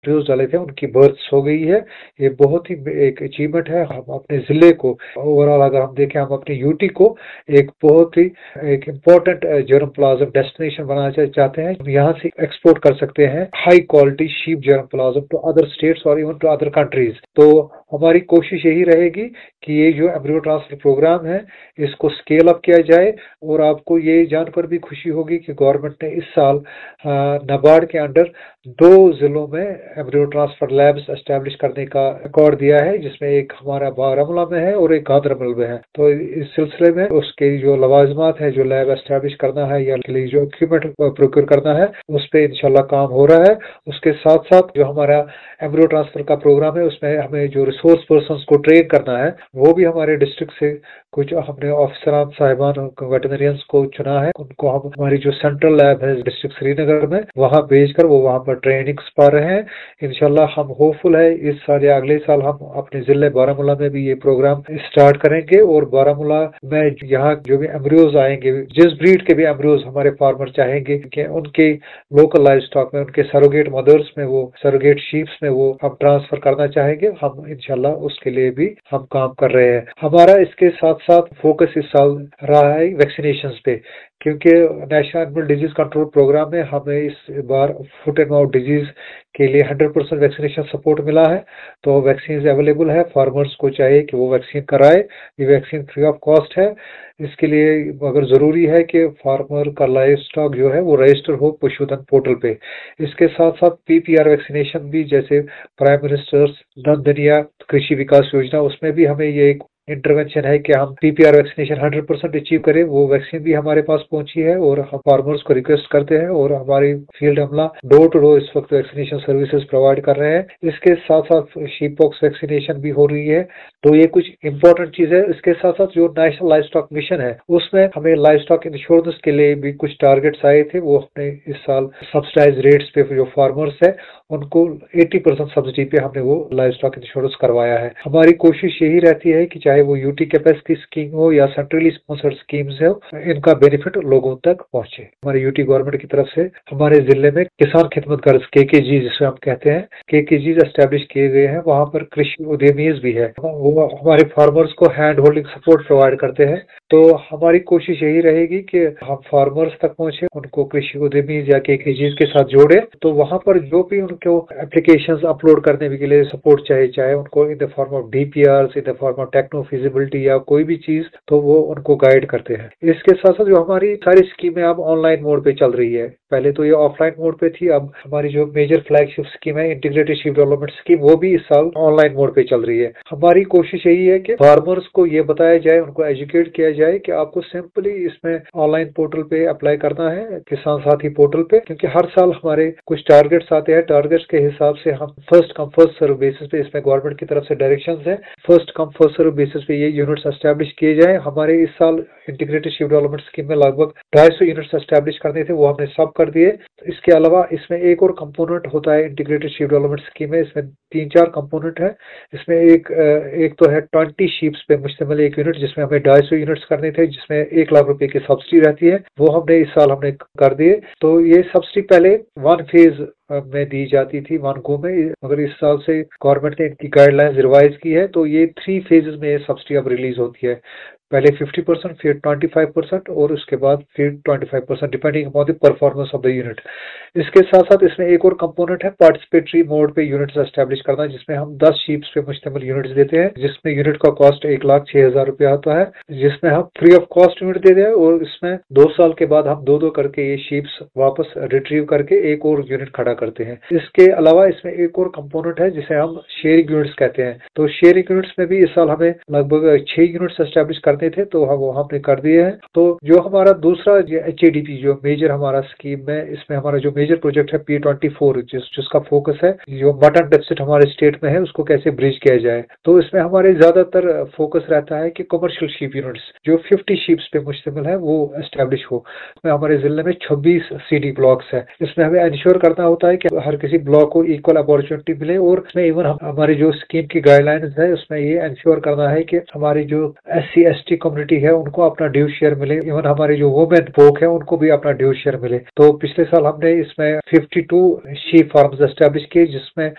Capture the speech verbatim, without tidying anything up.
News डाले थे उनकी बर्थ हो गई है। ये बहुत ही एक अचीवमेंट है। हम अपने जिले को ओवरऑल अगर हम देखें, हम अपने यूटी को एक बहुत ही एक इम्पोर्टेंट जर्मप्लाज्म डेस्टिनेशन बनाना चाहते हैं। यहाँ से एक्सपोर्ट कर सकते हैं high quality sheep germplasm to other states और इवन टू अदर कंट्रीज। तो हमारी कोशिश यही रहेगी कि ये जो एम्ब्रियो ट्रांसफर प्रोग्राम है इसको स्केल अप किया जाए। और आपको ये जानकर भी खुशी होगी कि गवर्नमेंट ने इस साल नाबार्ड के अंडर दो जिलों में एम्ब्रियो ट्रांसफर लैब्स एस्टेब्लिश करने का रिकॉर्ड दिया है, जिसमें एक हमारा बारामूला में है और एक गांधरबल में है। तो इस सिलसिले में उसके जो लवाजमात है, जो लैब एस्टेब्लिश करना है या जो इक्विपमेंट प्रोक्योर करना है, उस पर इंशाल्लाह काम हो रहा है। उसके साथ साथ जो हमारा एम्ब्रियो ट्रांसफर का प्रोग्राम है उसमें हमें जो रिसोर्स पर्सन को ट्रेन करना है वो भी हमारे डिस्ट्रिक्ट से कुछ हमने ऑफिसरान साहिबान वेटनरियंस को चुना है। उनको हम हमारी जो सेंट्रल लैब है डिस्ट्रिक्ट श्रीनगर में वहां भेजकर वो वहां पर ट्रेनिंग पा रहे हैं। इंशाल्लाह हम होपफुल है इस साल या अगले साल हम अपने जिले बारामूला में भी ये प्रोग्राम स्टार्ट करेंगे। और बारामूला में यहाँ जो भी एम्ब्रियोज आएंगे, जिस ब्रीड के भी एम्ब्रियोज हमारे फार्मर चाहेंगे कि उनके लोकल लाइफ स्टॉक में, उनके सरोगेट मदर्स में, वो सरोगेट शीप्स में वो हम ट्रांसफर करना चाहेंगे, हम इंशाल्लाह उसके लिए भी हम काम कर रहे हैं। हमारा इसके साथ साथ फोकस इस साल रहा है वैक्सीनेशन पे, क्योंकि national animal disease control programme में हमें इस बार फुट एंड माउथ डिजीज के लिए हंड्रेड परसेंट वैक्सीनेशन सपोर्ट मिला है। तो वैक्सीन अवेलेबल है, फार्मर्स को चाहिए कि वो वैक्सीन कराए। ये वैक्सीन फ्री ऑफ कॉस्ट है। इसके लिए अगर जरूरी है कि फार्मर का लाइफ स्टॉक जो है वो रजिस्टर हो पशुधन पोर्टल पे। इसके साथ साथ पीपीआर वैक्सीनेशन भी, जैसे प्राइम मिनिस्टर्स धन धनिया कृषि विकास योजना, उसमें भी हमें ये एक इंटरवेंशन है कि हम PPR vaccination hundred percent achieve करें। वो वैक्सीन भी हमारे पास पहुंची है और हम फार्मर्स को रिक्वेस्ट करते हैं और हमारी फील्ड अमला डोर टू डोर इस वक्त वैक्सीनेशन सर्विसेज प्रोवाइड कर रहे हैं। इसके साथ साथ शीप पॉक्स वैक्सीनेशन भी हो रही है। तो ये कुछ इंपॉर्टेंट चीज है। इसके साथ साथ जो नेशनल लाइफ स्टॉक मिशन है उसमें हमें लाइफ स्टॉक इंश्योरेंस के लिए भी कुछ टारगेट्स आए थे। वो हमने इस साल सब्सिडाइज रेट्स पे जो फार्मर्स है उनको अस्सी परसेंट सब्सिडी पे हमने वो लाइफ स्टॉक इंश्योरेंस करवाया है। हमारी कोशिश यही रहती है कि चाहे वो यूटी कैपेसिटी स्कीम हो या सेंट्रली स्पॉन्सर्ड स्कीम्स हो, इनका बेनिफिट लोगों तक पहुंचे। हमारे यूटी गवर्नमेंट की तरफ से हमारे जिले में किसान खिदमत गर्ज के के जी जिसे हम कहते हैं, के के जी एस्टेब्लिश किए गए हैं। वहां पर कृषि उद्यमीज भी है, वो हमारे फार्मर्स को हैंड होल्डिंग सपोर्ट प्रोवाइड करते हैं। तो हमारी कोशिश यही रहेगी कि हम फार्मर्स तक पहुंचे, उनको कृषि उद्यमीज या के के जी के साथ जोड़े। तो वहां पर जो भी उनको एप्लीकेशंस अपलोड करने के लिए सपोर्ट चाहिए, चाहे उनको in the form of DPR, in the form of techno feasibility या कोई भी चीज, तो वो उनको गाइड करते हैं। इसके साथ साथ जो हमारी सारी स्कीमें अब ऑनलाइन मोड पे चल रही है, पहले तो ये ऑफलाइन मोड पे थी, अब हमारी जो मेजर फ्लैगशिप स्कीम है इंटीग्रेटेड शीप डेवलपमेंट स्कीम, वो भी इस साल ऑनलाइन मोड पे चल रही है। हमारी कोशिश यही है कि फार्मर्स को ये बताया जाए, उनको एजुकेट किया जाए कि आपको सिंपली इसमें ऑनलाइन पोर्टल पे अप्लाई करना है, किसान साथी पोर्टल पे, क्योंकि हर साल हमारे कुछ टारगेट्स आते हैं। टारगेट्स के हिसाब से हम first come first serve basis पे, इसमें गवर्नमेंट की तरफ से डायरेक्शंस है, first come first serve basis पे ये यूनिट्स एस्टेब्लिश किए जाए। हमारे इस साल इंटीग्रेटेड शीप डेवलपमेंट स्कीम में लगभग ढाई सौ यूनिट्स एस्टेब्लिश करने थे, वो हमने सब कर दिए। इसके अलावा इसमें एक और कंपोनेंट होता है इंटीग्रेटेड शीप डेवलपमेंट स्कीम में, इसमें तीन चार कंपोनेंट है। इसमें एक एक तो है ट्वेंटी शीप्स पे मुश्तमिल एक यूनिट, जिसमें हमें ढाई सौ यूनिट्स करने थे, जिसमें एक लाख रुपए की सब्सिडी रहती है, वो हमने इस साल हमने कर दिए। तो ये सब्सिडी पहले वन फेज में दी जाती थी, वन गो में, मगर इस साल से गवर्नमेंट ने इनकी गाइडलाइंस रिवाइज की है, तो ये थ्री फेजेस में सब्सिडी अब रिलीज होती है। पहले फिफ्टी परसेंट, फिर ट्वेंटी फाइव परसेंट और उसके बाद फिर twenty five percent depending upon the performance of the unit. इसके साथ साथ इसमें एक और कंपोनेंट है पार्टिसिपेटरी मोड पे यूनिट्स एस्टेब्लिश करना, जिसमें हम दस शीप्स पे मुश्तमिल यूनिट्स देते हैं, जिसमें यूनिट का कॉस्ट एक लाख छह हजार रुपया आता है, जिसमें हम फ्री ऑफ कॉस्ट यूनिट देते हैं और इसमें दो साल के बाद हम दो दो करके ये शीप्स वापस रिट्रीव करके एक और यूनिट खड़ा करते हैं। इसके अलावा इसमें एक और कंपोनेंट है जिसे हम शेयरिंग यूनिट्स कहते हैं। तो शेयरिंग यूनिट्स में भी इस साल हमें लगभग छह यूनिट्स एस्टेब्लिश करने थे, तो हम वो हमने कर दिए हैं। तो जो हमारा दूसरा एच ए डी पी जो मेजर हमारा स्कीम है, इसमें हमारा जो मेजर प्रोजेक्ट है पी ट्वेंटी फोर, जिस जिसका फोकस है जो मटन डेफिसिट हमारे स्टेट में है उसको कैसे ब्रिज किया जाए। तो इसमें हमारे ज्यादातर फोकस रहता है कि कमर्शियल शीप यूनिट्स जो फिफ्टी शीप्स पे मुश्तमिल है वो एस्टेब्लिश हो। इसमें हमारे जिले में छब्बीस सी डी ब्लॉक्स है। इसमें हमें इंश्योर करना होता है है कि हर किसी ब्लॉक को इक्वल अपॉर्चुनिटी मिले, और इसमें इवन हम हमारी जो स्कीम की गाइडलाइंस है उसमें ये इंश्योर करना है कि हमारी जो S C S T community है उनको अपना ड्यू शेयर मिले, इवन हमारी जो वुमेन folk है उनको भी अपना ड्यू शेयर मिले। तो पिछले साल हमने इसमें बावन शी फार्म्स एस्टेब्लिश किए, जिसमें